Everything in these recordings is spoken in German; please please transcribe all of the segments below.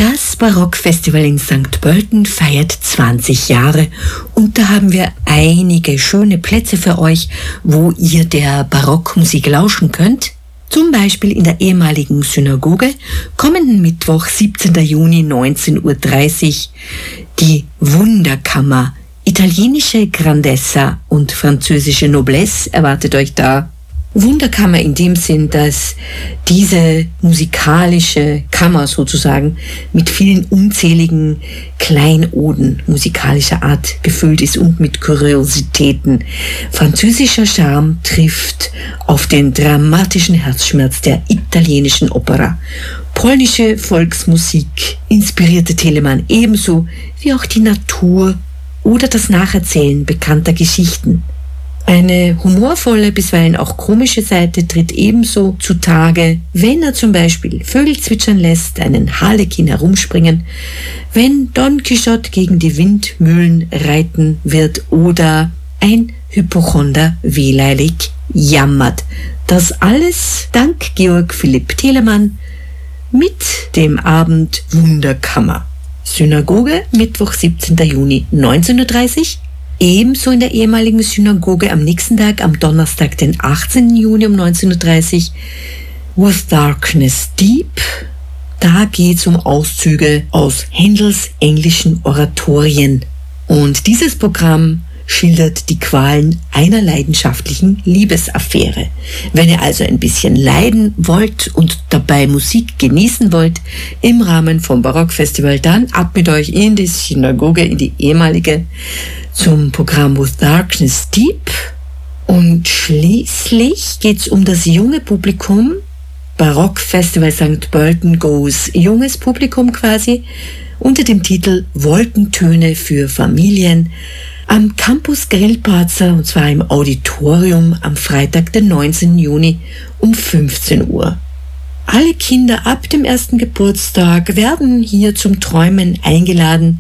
Das Barockfestival in St. Pölten feiert 20 Jahre und da haben wir einige schöne Plätze für euch, wo ihr der Barockmusik lauschen könnt. Zum Beispiel in der ehemaligen Synagoge, kommenden Mittwoch, 17. Juni, 19.30 Uhr, die Wunderkammer. Italienische Grandezza und französische Noblesse erwartet euch da. Wunderkammer in dem Sinn, dass diese musikalische Kammer sozusagen mit vielen unzähligen Kleinoden musikalischer Art gefüllt ist und mit Kuriositäten. Französischer Charme trifft auf den dramatischen Herzschmerz der italienischen Opera. Polnische Volksmusik inspirierte Telemann ebenso wie auch die Natur oder das Nacherzählen bekannter Geschichten. Eine humorvolle, bisweilen auch komische Seite tritt ebenso zutage, wenn er zum Beispiel Vögel zwitschern lässt, einen Harlekin herumspringen, wenn Don Quixote gegen die Windmühlen reiten wird oder ein Hypochonder wehleidig jammert. Das alles dank Georg Philipp Telemann mit dem Abend Wunderkammer. Synagoge, Mittwoch, 17. Juni, 19.30 Uhr. Ebenso in der ehemaligen Synagoge am nächsten Tag, am Donnerstag, den 18. Juni um 19.30 Uhr, With Darkness Deep. Da geht es um Auszüge aus Händels englischen Oratorien. Und dieses Programm schildert die Qualen einer leidenschaftlichen Liebesaffäre. Wenn ihr also ein bisschen leiden wollt und dabei Musik genießen wollt im Rahmen vom Barockfestival, dann ab mit euch in die Synagoge, in die ehemalige, zum Programm With Darkness Deep. Und schließlich geht's um das junge Publikum. Barockfestival St. Pölten goes junges Publikum quasi, unter dem Titel Wolkentöne für Familien am Campus Grillparzer, und zwar im Auditorium am Freitag, den 19. Juni um 15 Uhr. Alle Kinder ab dem ersten Geburtstag werden hier zum Träumen eingeladen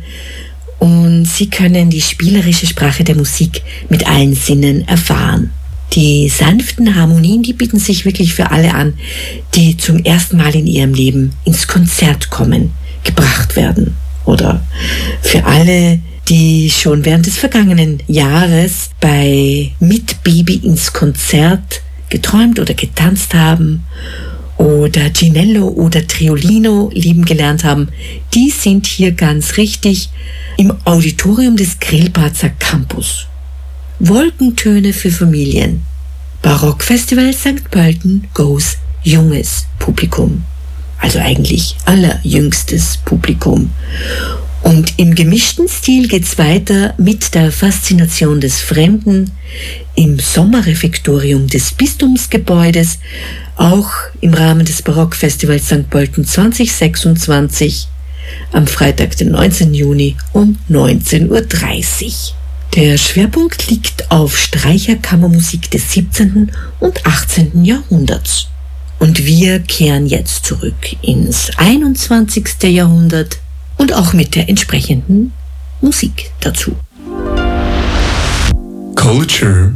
und sie können die spielerische Sprache der Musik mit allen Sinnen erfahren. Die sanften Harmonien, die bieten sich wirklich für alle an, die zum ersten Mal in ihrem Leben ins Konzert kommen, gebracht werden. Oder für alle, die schon während des vergangenen Jahres bei Mit Baby ins Konzert geträumt oder getanzt haben oder Ginello oder Triolino lieben gelernt haben, die sind hier ganz richtig im Auditorium des Grillparzer Campus. Wolkentöne für Familien. Barockfestival St. Pölten goes junges Publikum. Also eigentlich allerjüngstes Publikum. Und im gemischten Stil geht's weiter mit der Faszination des Fremden im Sommerrefektorium des Bistumsgebäudes, auch im Rahmen des Barockfestivals St. Pölten 2026 am Freitag, den 19. Juni um 19.30 Uhr. Der Schwerpunkt liegt auf Streicherkammermusik des 17. und 18. Jahrhunderts. Und wir kehren jetzt zurück ins 21. Jahrhundert und auch mit der entsprechenden Musik dazu. Culture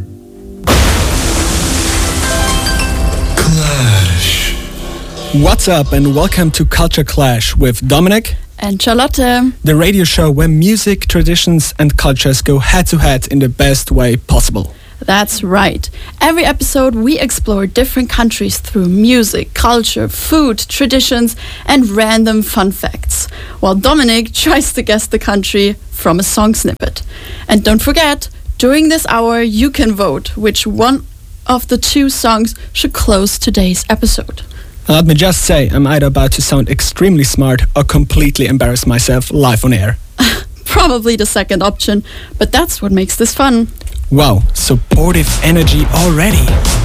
Clash. What's up and welcome to Culture Clash with Dominic and Charlotte, the radio show where music, traditions and cultures go head to head in the best way possible. That's right. Every episode we explore different countries through music, culture, food, traditions and random fun facts, while Dominic tries to guess the country from a song snippet. And don't forget, during this hour you can vote which one of the two songs should close today's episode. Let me just say, I'm either about to sound extremely smart or completely embarrass myself live on air. Probably the second option, but that's what makes this fun. Wow, supportive energy already.